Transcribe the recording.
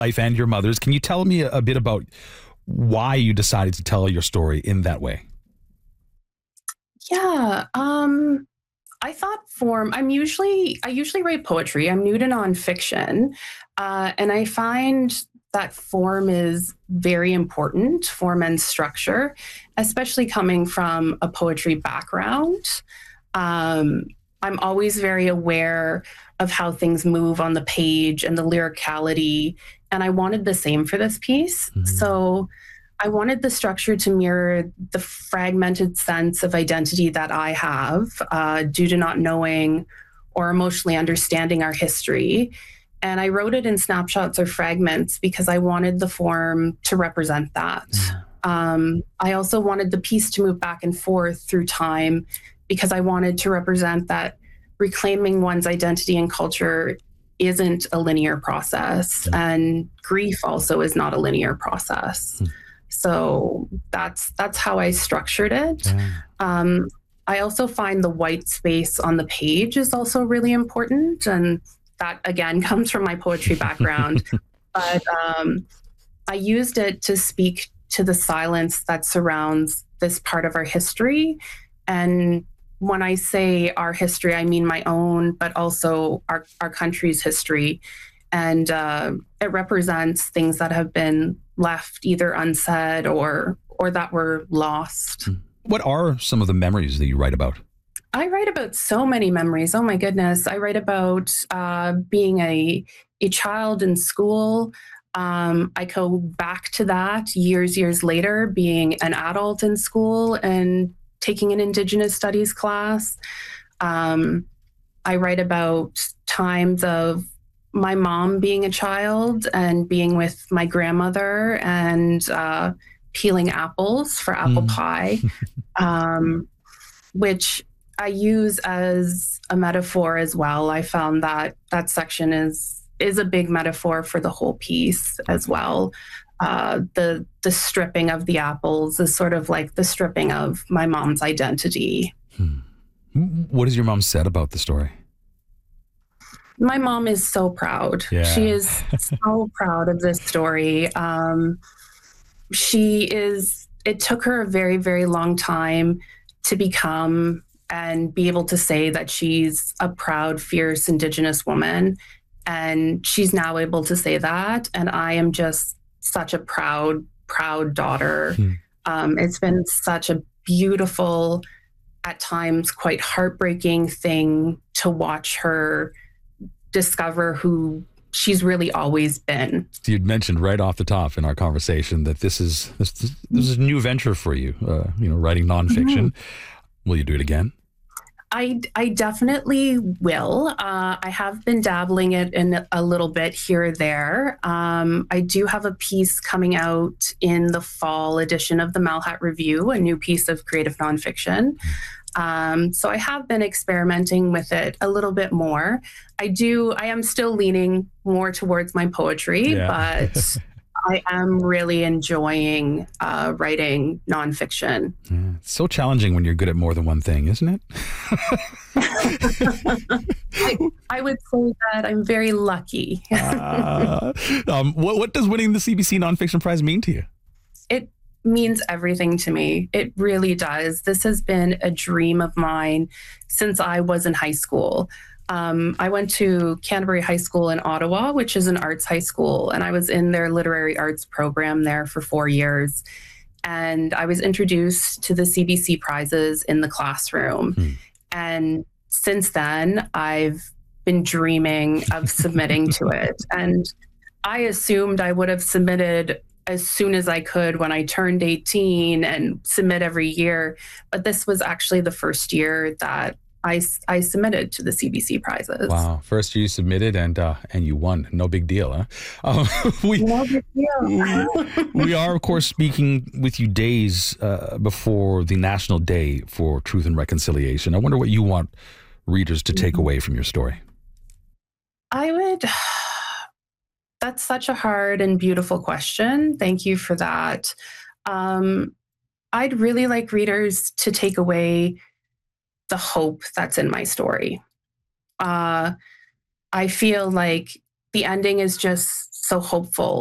life and your mother's. Can you tell me a bit about why you decided to tell your story in that way? Yeah. I thought I usually write poetry. I'm new to nonfiction. And I find that form is very important, form and structure, especially coming from a poetry background. Um, I'm always very aware of how things move on the page and the lyricality. And I wanted the same for this piece. Mhm. So I wanted the structure to mirror the fragmented sense of identity that I have due to not knowing or emotionally understanding our history. And I wrote it in snapshots or fragments because I wanted the form to represent that. Yeah. I also wanted the piece to move back and forth through time because I wanted to represent that reclaiming one's identity and culture isn't a linear process, Mm. and grief also is not a linear process. Mm. So that's how I structured it. Yeah. Um, I also find the white space on the page is also really important, and that again comes from my poetry background. But I used it to speak to the silence that surrounds this part of our history. And when I say our history, I mean my own, but also our country's history. And it represents things that have been left either unsaid or that were lost. What are some of the memories that you write about? I write about so many memories. Oh my goodness. I write about being a child in school. I go back to that years later, being an adult in school and taking an Indigenous studies class. Um, I write about times of my mom being a child and being with my grandmother and peeling apples for apple Mm. pie, um, which I use as a metaphor as well. I found that that section is a big metaphor for the whole piece as well. The stripping of the apples is sort of like the stripping of my mom's identity. Hmm. What has your mom said about the story? My mom is so proud. She Yeah. is so proud of this story. She is, it took her a very long time to become and be able to say that she's a proud, fierce Indigenous woman. And she's now able to say that. And I am just such a proud daughter. Hmm. It's been such a beautiful, at times quite heartbreaking thing to watch her discover who she's really always been. You'd mentioned right off the top in our conversation that this is a new venture for you. Writing nonfiction. Will you do it again? I definitely will. I have been dabbling it in a little bit here or there. I do have a piece coming out in the fall edition of the Malhat Review, a new piece of creative nonfiction. So I have been experimenting with it a little bit more. I am still leaning more towards my poetry, Yeah. but I am really enjoying writing nonfiction. Yeah. It's so challenging when you're good at more than one thing, isn't it? I would say that I'm very lucky. What does winning the CBC Nonfiction Prize mean to you? It means everything to me. It really does. This has been a dream of mine since I was in high school. I went to Canterbury High School in Ottawa, which is an arts high school, and I was in their literary arts program there for 4 years. And I was introduced to the CBC prizes in the classroom. And since then, I've been dreaming of submitting to it. And I assumed I would have submitted as soon as I could when I turned 18 and submit every year. But this was actually the first year that I submitted to the CBC prizes. Wow. First you submitted and you won. No big deal, huh? No big deal. We are, of course, speaking with you days before the National Day for Truth and Reconciliation. I wonder what you want readers to take away from your story. That's such a hard and beautiful question. Thank you for that. I'd really like readers to take away the hope that's in my story. I feel like the ending is just so hopeful.